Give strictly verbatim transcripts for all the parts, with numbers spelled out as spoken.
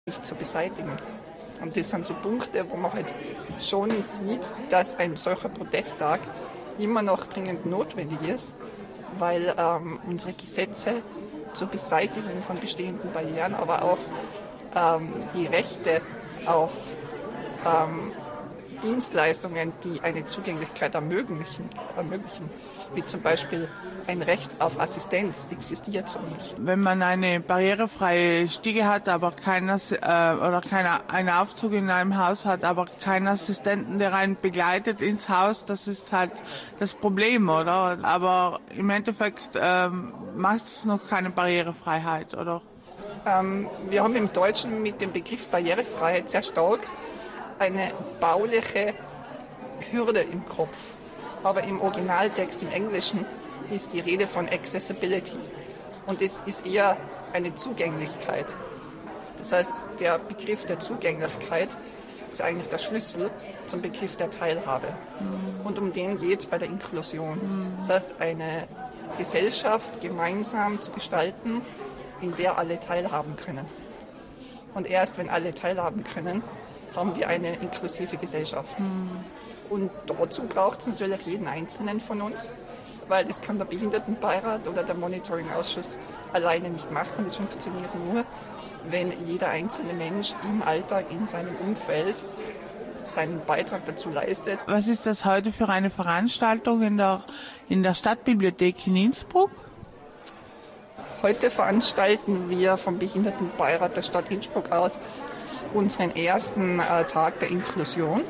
zu beseitigen. Und das sind so Punkte, wo man halt schon sieht, dass ein solcher Protesttag immer noch dringend notwendig ist, weil ähm, unsere Gesetze zur Beseitigung von bestehenden Barrieren, aber auch ähm, die Rechte auf ähm, Dienstleistungen, die eine Zugänglichkeit ermöglichen, ermöglichen, wie zum Beispiel ein Recht auf Assistenz, existiert so nicht. Wenn man eine barrierefreie Stiege hat, aber kein, äh, oder keine, einen Aufzug in einem Haus hat, aber keinen Assistenten, der einen begleitet ins Haus, das ist halt das Problem, oder? Aber im Endeffekt ähm, macht es noch keine Barrierefreiheit, oder? Ähm, wir haben im Deutschen mit dem Begriff Barrierefreiheit sehr stark eine bauliche Hürde im Kopf. Aber im Originaltext im Englischen ist die Rede von Accessibility. Und es ist eher eine Zugänglichkeit. Das heißt, der Begriff der Zugänglichkeit ist eigentlich der Schlüssel zum Begriff der Teilhabe. Mhm. Und um den geht es bei der Inklusion. Mhm. Das heißt, eine Gesellschaft gemeinsam zu gestalten, in der alle teilhaben können. Und erst wenn alle teilhaben können, haben wir eine inklusive Gesellschaft. Mhm. Und dazu braucht es natürlich jeden Einzelnen von uns, weil das kann der Behindertenbeirat oder der Monitoring-Ausschuss alleine nicht machen. Das funktioniert nur, wenn jeder einzelne Mensch im Alltag, in seinem Umfeld seinen Beitrag dazu leistet. Was ist das heute für eine Veranstaltung in der, in der Stadtbibliothek in Innsbruck? Heute veranstalten wir vom Behindertenbeirat der Stadt Innsbruck aus unseren ersten äh, Tag der Inklusion.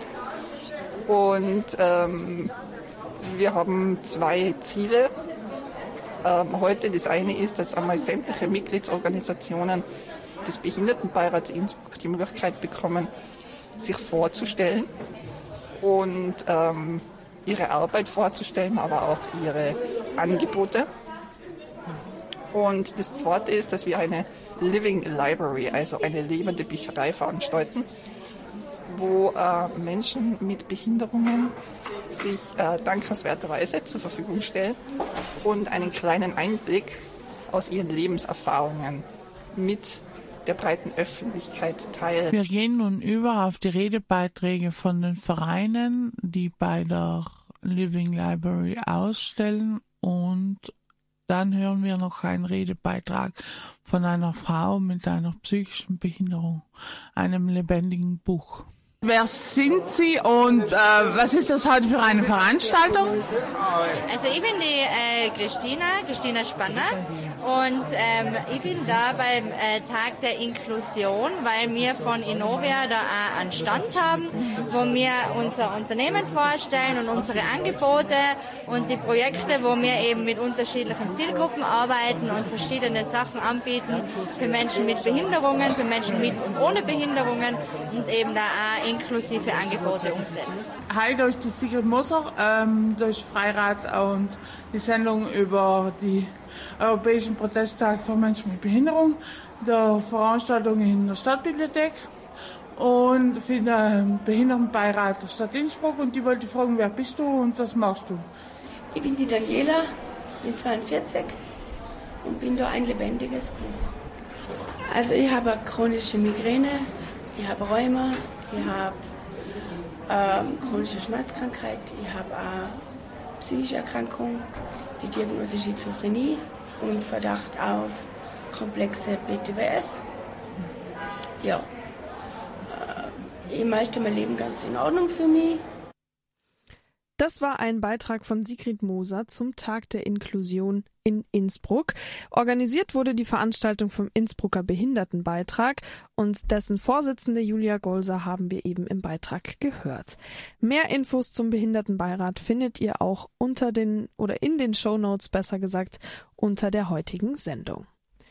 Und ähm, wir haben zwei Ziele ähm, heute. Das eine ist, dass einmal sämtliche Mitgliedsorganisationen des Behindertenbeirats Innsbruck die Möglichkeit bekommen, sich vorzustellen und ähm, ihre Arbeit vorzustellen, aber auch ihre Angebote. Und das zweite ist, dass wir eine Living Library, also eine lebende Bücherei veranstalten, wo äh, Menschen mit Behinderungen sich äh, dankenswerterweise zur Verfügung stellen und einen kleinen Einblick aus ihren Lebenserfahrungen mit der breiten Öffentlichkeit teilen. Wir gehen nun über auf die Redebeiträge von den Vereinen, die bei der Living Library ausstellen, und dann hören wir noch einen Redebeitrag von einer Frau mit einer psychischen Behinderung, einem lebendigen Buch. Wer sind Sie und äh, was ist das heute für eine Veranstaltung? Also ich bin die äh, Christina, Christina Spanner, und ähm, ich bin da beim äh, Tag der Inklusion, weil wir von Innovia da auch einen Stand haben, wo wir unser Unternehmen vorstellen und unsere Angebote und die Projekte, wo wir eben mit unterschiedlichen Zielgruppen arbeiten und verschiedene Sachen anbieten für Menschen mit Behinderungen, für Menschen mit und ohne Behinderungen und eben da auch inklusive Angebote umsetzen. Hi, durch die Sigrid Moser, ähm, durch Freirad und die Sendung über die Europäischen Protesttag für Menschen mit Behinderung, der Veranstaltung in der Stadtbibliothek und für den Behindertenbeirat der Stadt Innsbruck. Und die wollte fragen, wer bist du und was machst du? Ich bin die Daniela, bin zweiundvierzig und bin da ein lebendiges Buch. Also ich habe eine chronische Migräne, ich habe Rheuma, ich habe ähm, chronische Schmerzkrankheit, ich habe eine psychische Erkrankung, die Diagnose Schizophrenie und Verdacht auf komplexe B T W S. Ja, äh, ich möchte mein Leben ganz in Ordnung für mich. Das war ein Beitrag von Sigrid Moser zum Tag der Inklusion in Innsbruck. Organisiert wurde die Veranstaltung vom Innsbrucker Behindertenbeitrag und dessen Vorsitzende Julia Golser haben wir eben im Beitrag gehört. Mehr Infos zum Behindertenbeirat findet ihr auch unter den oder in den Shownotes, besser gesagt, unter der heutigen Sendung.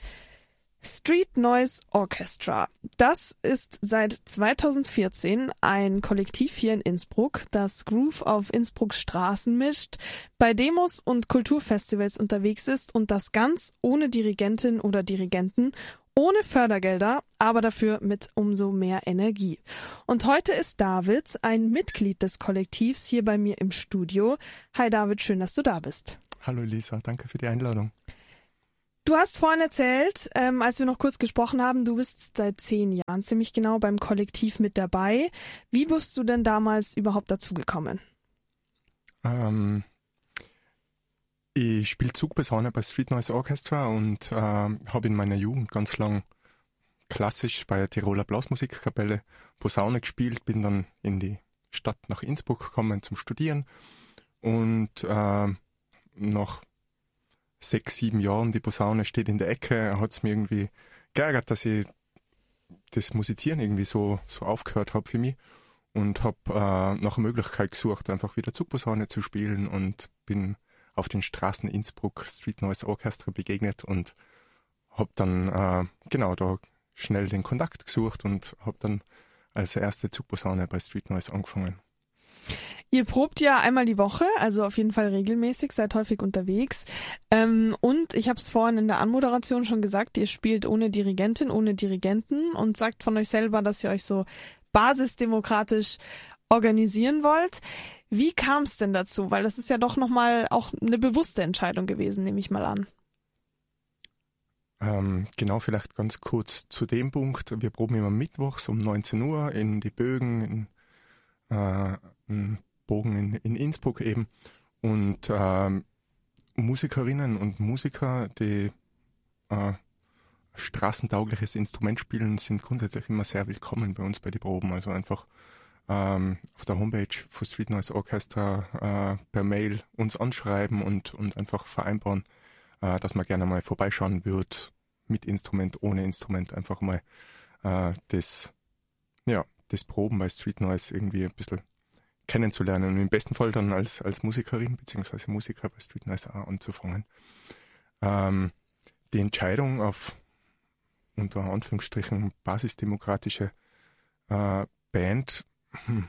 Street Noise Orchestra. Das ist seit zweitausendvierzehn ein Kollektiv hier in Innsbruck, das Groove auf Innsbrucks Straßen mischt, bei Demos und Kulturfestivals unterwegs ist und das ganz ohne Dirigentin oder Dirigenten, ohne Fördergelder, aber dafür mit umso mehr Energie. Und heute ist David, ein Mitglied des Kollektivs, hier bei mir im Studio. Hi David, schön, dass du da bist. Hallo Lisa, danke für die Einladung. Du hast vorhin erzählt, ähm, als wir noch kurz gesprochen haben, du bist seit zehn Jahren ziemlich genau beim Kollektiv mit dabei. Wie bist du denn damals überhaupt dazugekommen? Ähm, ich spiele Zugposaune bei Street Noise Orchestra und äh, habe in meiner Jugend ganz lang klassisch bei der Tiroler Blasmusikkapelle Posaune gespielt, bin dann in die Stadt nach Innsbruck gekommen zum Studieren und äh, nach sechs, sieben Jahren, die Posaune steht in der Ecke, hat es mir irgendwie geärgert, dass ich das Musizieren irgendwie so, so aufgehört habe für mich und habe äh, nach einer Möglichkeit gesucht, einfach wieder Zugposaune zu spielen und bin auf den Straßen Innsbruck Street Noise Orchestra begegnet und habe dann äh, genau da schnell den Kontakt gesucht und habe dann als erste Zugposaune bei Street Noise angefangen. Ihr probt ja einmal die Woche, also auf jeden Fall regelmäßig, seid häufig unterwegs. Ähm, und ich habe es vorhin in der Anmoderation schon gesagt, ihr spielt ohne Dirigentin, ohne Dirigenten und sagt von euch selber, dass ihr euch so basisdemokratisch organisieren wollt. Wie kam es denn dazu? Weil das ist ja doch nochmal auch eine bewusste Entscheidung gewesen, nehme ich mal an. Ähm, genau, vielleicht ganz kurz zu dem Punkt. Wir proben immer mittwochs um neunzehn Uhr in die Bögen, in, äh, in Bogen in, in Innsbruck eben. Und ähm, Musikerinnen und Musiker, die äh, straßentaugliches Instrument spielen, sind grundsätzlich immer sehr willkommen bei uns bei den Proben. Also einfach ähm, auf der Homepage von Street Noise Orchestra äh, per Mail uns anschreiben und, und einfach vereinbaren, äh, dass man gerne mal vorbeischauen wird, mit Instrument, ohne Instrument, einfach mal äh, das, ja, das Proben bei Street Noise irgendwie ein bisschen kennenzulernen und im besten Fall dann als, als Musikerin bzw. Musiker bei Street Noise auch anzufangen. Ähm, die Entscheidung auf unter Anführungsstrichen basisdemokratische äh, Band, hm,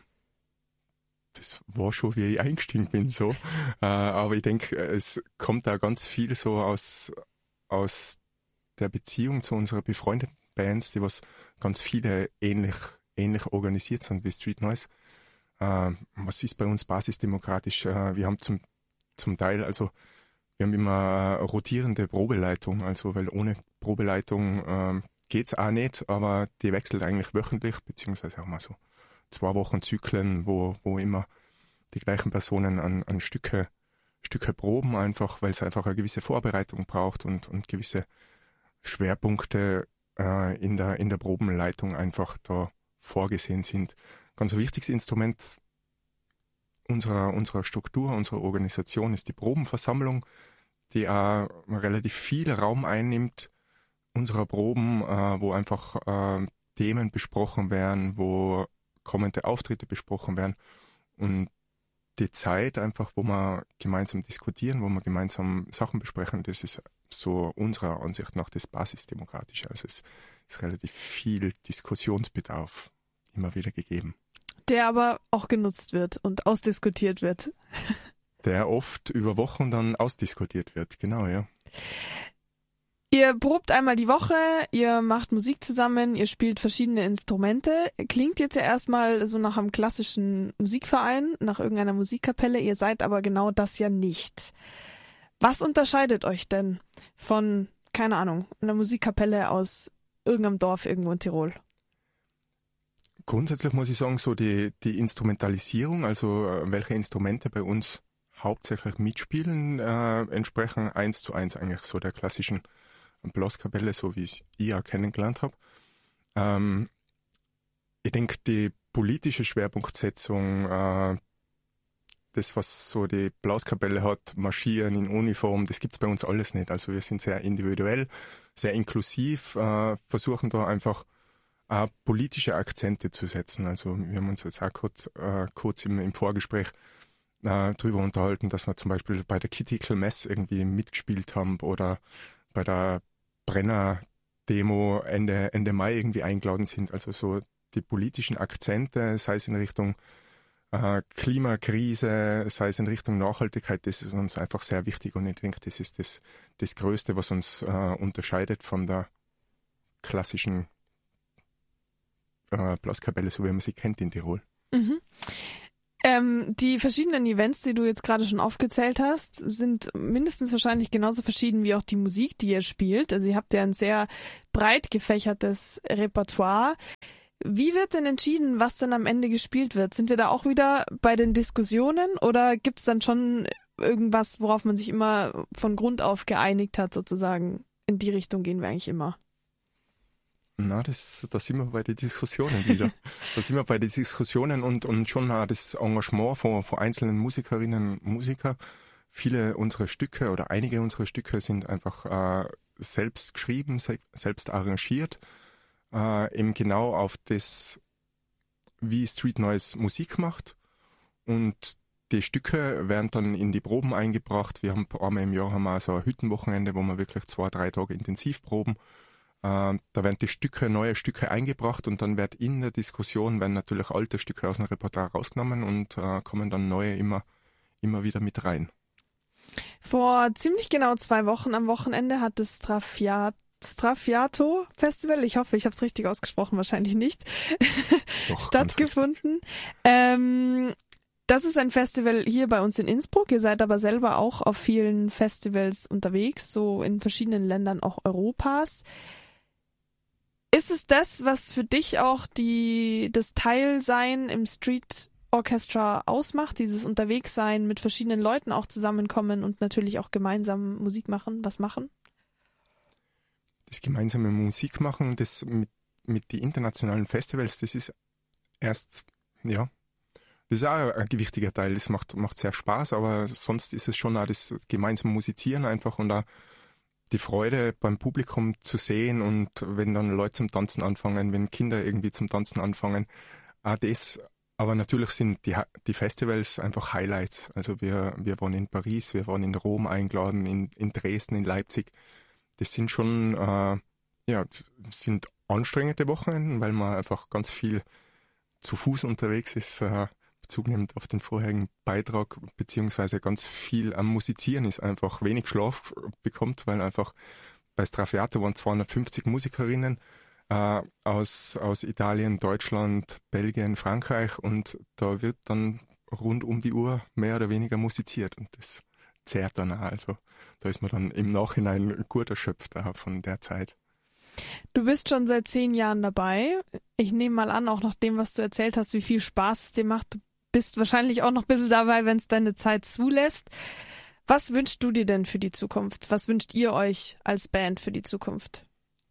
das war schon, wie ich eingestiegen bin, so. Äh, aber ich denke, es kommt da ganz viel so aus, aus der Beziehung zu unserer befreundeten Bands, die was ganz viele ähnlich, ähnlich organisiert sind wie Street Noise. Äh, was ist bei uns basisdemokratisch? Äh, wir haben zum, zum Teil, also wir haben immer rotierende Probeleitung, also weil ohne Probeleitung äh, geht's auch nicht, aber die wechselt eigentlich wöchentlich, beziehungsweise auch mal so zwei Wochen Zyklen, wo, wo immer die gleichen Personen an, an Stücke, Stücke proben, einfach, weil es einfach eine gewisse Vorbereitung braucht und, und gewisse Schwerpunkte äh, in der, in der Probenleitung einfach da vorgesehen sind. Ganz ein wichtiges Instrument unserer, unserer Struktur, unserer Organisation ist die Probenversammlung, die auch relativ viel Raum einnimmt unserer Proben, äh, wo einfach äh, Themen besprochen werden, wo kommende Auftritte besprochen werden und die Zeit einfach, wo wir gemeinsam diskutieren, wo wir gemeinsam Sachen besprechen, das ist so unserer Ansicht nach das Basisdemokratische. Also es ist relativ viel Diskussionsbedarf immer wieder gegeben. Der aber auch genutzt wird und ausdiskutiert wird. Der oft über Wochen dann ausdiskutiert wird, genau, ja. Ihr probt einmal die Woche, ihr macht Musik zusammen, ihr spielt verschiedene Instrumente. Klingt jetzt ja erstmal so nach einem klassischen Musikverein, nach irgendeiner Musikkapelle. Ihr seid aber genau das ja nicht. Was unterscheidet euch denn von, keine Ahnung, einer Musikkapelle aus irgendeinem Dorf irgendwo in Tirol? Grundsätzlich muss ich sagen, so die, die Instrumentalisierung, also äh, welche Instrumente bei uns hauptsächlich mitspielen, äh, entsprechen eins zu eins eigentlich so der klassischen Blaskapelle, so wie ich ich auch kennengelernt habe. Ähm, ich denke, die politische Schwerpunktsetzung, äh, das, was so die Blaskapelle hat, Marschieren in Uniform, das gibt's bei uns alles nicht. Also wir sind sehr individuell, sehr inklusiv, äh, versuchen da einfach äh, politische Akzente zu setzen. Also wir haben uns jetzt auch kurz, äh, kurz im, im Vorgespräch äh, drüber unterhalten, dass wir zum Beispiel bei der Kittikel Mess irgendwie mitgespielt haben oder bei der Brenner-Demo Ende, Ende Mai irgendwie eingeladen sind. Also so die politischen Akzente, sei es in Richtung äh, Klimakrise, sei es in Richtung Nachhaltigkeit, das ist uns einfach sehr wichtig und ich denke, das ist das, das Größte, was uns äh, unterscheidet von der klassischen äh, Blaskapelle, so wie man sie kennt in Tirol. Mhm. Ähm, Ähm, die verschiedenen Events, die du jetzt gerade schon aufgezählt hast, sind mindestens wahrscheinlich genauso verschieden wie auch die Musik, die ihr spielt. Also ihr habt ja ein sehr breit gefächertes Repertoire. Wie wird denn entschieden, was dann am Ende gespielt wird? Sind wir da auch wieder bei den Diskussionen oder gibt es dann schon irgendwas, worauf man sich immer von Grund auf geeinigt hat, sozusagen? In die Richtung gehen wir eigentlich immer. Na, das, da sind wir bei den Diskussionen wieder. Da sind wir bei den Diskussionen und, und schon auch das Engagement von, von einzelnen Musikerinnen und Musikern. Viele unserer Stücke oder einige unserer Stücke sind einfach äh, selbst geschrieben, se- selbst arrangiert. Äh, eben genau auf das, wie Street Noise Musik macht. Und die Stücke werden dann in die Proben eingebracht. Wir haben einmal im Jahr haben wir so ein Hüttenwochenende, wo wir wirklich zwei, drei Tage intensiv proben. Äh, da werden die Stücke, neue Stücke eingebracht und dann wird in der Diskussion werden natürlich alte Stücke aus dem Repertoire rausgenommen und äh, kommen dann neue immer, immer wieder mit rein. Vor ziemlich genau zwei Wochen am Wochenende hat das Strafiat Strafiato Festival, ich hoffe, ich habe es richtig ausgesprochen, wahrscheinlich nicht, Doch, stattgefunden. Ähm, das ist ein Festival hier bei uns in Innsbruck. Ihr seid aber selber auch auf vielen Festivals unterwegs, so in verschiedenen Ländern auch Europas. Ist es das, was für dich auch die das Teilsein im Street Orchestra ausmacht, dieses Unterwegssein, mit verschiedenen Leuten auch zusammenkommen und natürlich auch gemeinsam Musik machen, was machen? Das gemeinsame Musik machen und das mit, mit den internationalen Festivals, das ist erst, ja, das ist auch ein gewichtiger Teil. Das macht, macht sehr Spaß, aber sonst ist es schon auch das gemeinsame Musizieren einfach und auch die Freude beim Publikum zu sehen und wenn dann Leute zum Tanzen anfangen, wenn Kinder irgendwie zum Tanzen anfangen, auch das. Aber natürlich sind die, die Festivals einfach Highlights. Also wir, wir waren in Paris, wir waren in Rom eingeladen, in, in Dresden, in Leipzig. Das sind schon, äh, ja, sind anstrengende Wochenenden, weil man einfach ganz viel zu Fuß unterwegs ist, äh, Bezug nimmt auf den vorherigen Beitrag, beziehungsweise ganz viel am Musizieren ist, einfach wenig Schlaf bekommt, weil einfach bei Strafiato waren zweihundertfünfzig Musikerinnen äh, aus, aus Italien, Deutschland, Belgien, Frankreich und da wird dann rund um die Uhr mehr oder weniger musiziert und das zehrt dann auch. Also da ist man dann im Nachhinein gut erschöpft äh, von der Zeit. Du bist schon seit zehn Jahren dabei. Ich nehme mal an, auch nach dem, was du erzählt hast, wie viel Spaß es dir macht. Du bist wahrscheinlich auch noch ein bisschen dabei, wenn es deine Zeit zulässt. Was wünschst du dir denn für die Zukunft? Was wünscht ihr euch als Band für die Zukunft?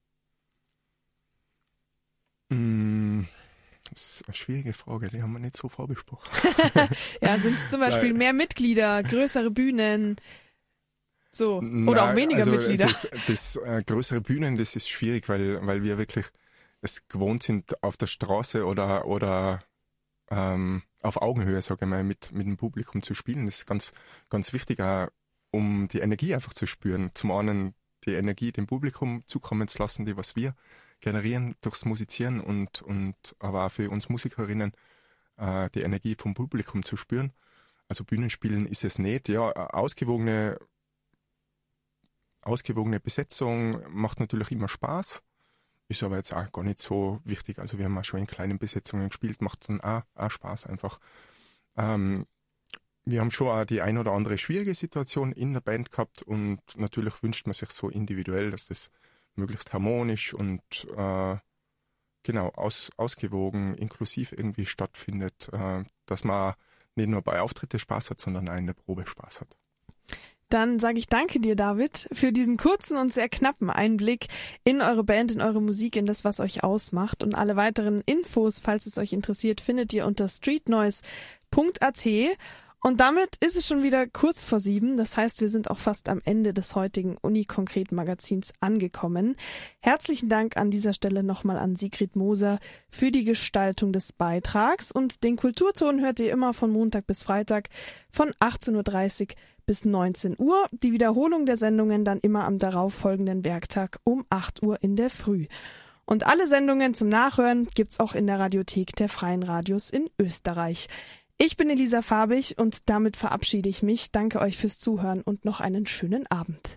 Mm, das ist eine schwierige Frage, die haben wir nicht so vorbesprochen. Ja, sind es zum Beispiel mehr Mitglieder, größere Bühnen, so, oder Nein, auch weniger also Mitglieder? Das, das äh, größere Bühnen, das ist schwierig, weil, weil wir wirklich es gewohnt sind, auf der Straße oder, oder ähm, auf Augenhöhe, sage ich mal, mit, mit dem Publikum zu spielen. Das ist ganz, ganz wichtig, auch, um die Energie einfach zu spüren. Zum einen die Energie dem Publikum zukommen zu lassen, die was wir generieren durchs Musizieren und, und aber auch für uns Musikerinnen äh, die Energie vom Publikum zu spüren. Also Bühnenspielen ist es nicht. Ja, ausgewogene Ausgewogene Besetzung macht natürlich immer Spaß, ist aber jetzt auch gar nicht so wichtig. Also wir haben auch schon in kleinen Besetzungen gespielt, macht dann auch, auch Spaß einfach. Ähm, wir haben schon auch die ein oder andere schwierige Situation in der Band gehabt und natürlich wünscht man sich so individuell, dass das möglichst harmonisch und äh, genau aus, ausgewogen, inklusiv irgendwie stattfindet, äh, dass man nicht nur bei Auftritte Spaß hat, sondern auch in der Probe Spaß hat. Dann sage ich danke dir, David, für diesen kurzen und sehr knappen Einblick in eure Band, in eure Musik, in das, was euch ausmacht. Und alle weiteren Infos, falls es euch interessiert, findet ihr unter streetnoise punkt a t. Und damit ist es schon wieder kurz vor sieben. Das heißt, wir sind auch fast am Ende des heutigen Uni-Konkret-Magazins angekommen. Herzlichen Dank an dieser Stelle nochmal an Sigrid Moser für die Gestaltung des Beitrags. Und den Kulturton hört ihr immer von Montag bis Freitag von achtzehn Uhr dreißig bis neunzehn Uhr. Die Wiederholung der Sendungen dann immer am darauffolgenden Werktag um acht Uhr in der Früh. Und alle Sendungen zum Nachhören gibt's auch in der Radiothek der Freien Radios in Österreich. Ich bin Elisa Farbig und damit verabschiede ich mich. Danke euch fürs Zuhören und noch einen schönen Abend.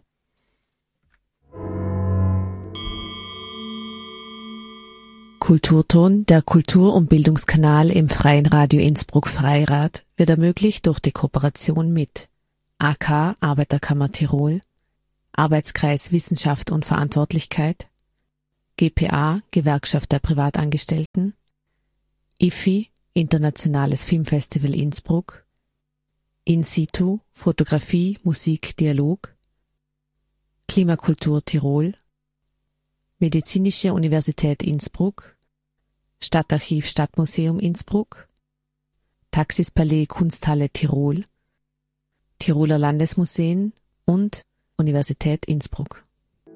Kulturton, der Kultur- und Bildungskanal im Freien Radio Innsbruck Freirad, wird ermöglicht durch die Kooperation mit A K Arbeiterkammer Tirol, Arbeitskreis Wissenschaft und Verantwortlichkeit, G P A Gewerkschaft der Privatangestellten, I F I Internationales Filmfestival Innsbruck, In situ Fotografie, Musik, Dialog, Klimakultur Tirol, Medizinische Universität Innsbruck, Stadtarchiv Stadtmuseum Innsbruck, Taxispalais Kunsthalle Tirol, Tiroler Landesmuseen und Universität Innsbruck.